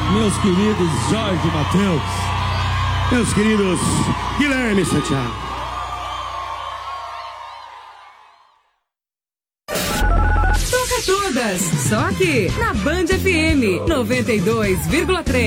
meus queridos Jorge e Matheus, meus queridos Guilherme e Santiago. Toca todas, só aqui na Band FM 92,3.